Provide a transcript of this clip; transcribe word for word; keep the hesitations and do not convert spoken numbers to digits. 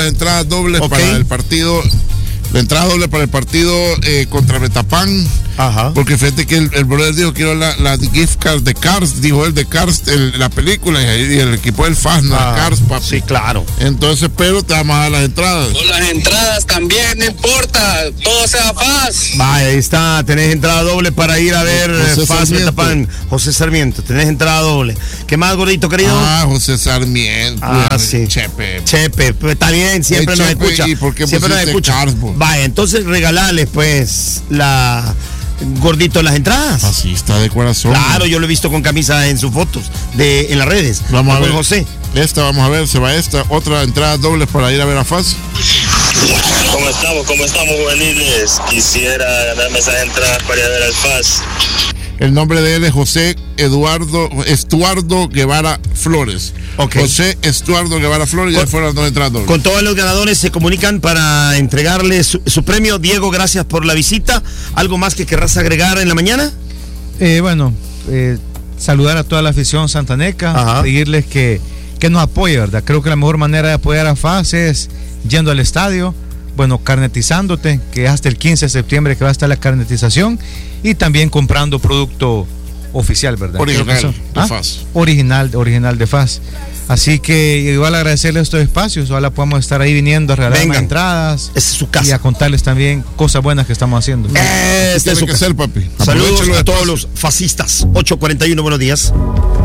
entradas dobles okay. para el partido. La entrada doble para el partido eh, contra Metapán. Ajá. Porque fíjate que el, el brother dijo quiero la, la gift card de Cars, dijo él de Cars, el, la película, y el equipo del F A S, no ah, de Cars, papi. Sí, claro. Entonces, pero te vamos a dar las entradas. Con las entradas también, no importa, todo sea F A S. Vaya, ahí está, tenés entrada doble para ir a ver José F A S Metapán. José Sarmiento, tenés entrada doble. ¿Qué más, gordito, querido? Ah, José Sarmiento. Ah, sí. Chepe. Chepe, pues, está bien, siempre hey, nos Chepe, escucha. ¿y por qué siempre nos escucha. Cars, vaya, entonces regalales, pues, la... Gordito, las entradas. Así está de corazón. Claro, yo lo he visto con camisa en sus fotos, de, en las redes. Vamos a ver. José. Esta, vamos a ver, se va esta. Otra entrada doble para ir a ver a F A S. ¿Cómo estamos? ¿Cómo estamos, juveniles? Quisiera ganarme esas entradas para ir a ver al F A S. El nombre de él es José Eduardo Estuardo Guevara Flores. Okay. José Estuardo Guevara Flores, ya fueron las dos entradas dobles. Con todos los ganadores se comunican para entregarle su, su premio. Diego, gracias por la visita. ¿Algo más que querrás agregar en la mañana? Eh, bueno, eh, saludar a toda la afición santaneca, Ajá. pedirles que, que nos apoye, ¿verdad? Creo que la mejor manera de apoyar a F A S es yendo al estadio, bueno, carnetizándote, que hasta el quince de septiembre que va a estar la carnetización, y también comprando producto oficial, ¿verdad? Original son, de ¿ah? F A S. Original, original de F A S. Así que igual agradecerles estos espacios, ojalá podamos estar ahí viniendo a regalar más entradas. Es su casa. Y a contarles también cosas buenas que estamos haciendo. Este es tiene su que casa. ser, papi. Saludos a todos los fascistas. ocho cuarenta y uno, buenos días.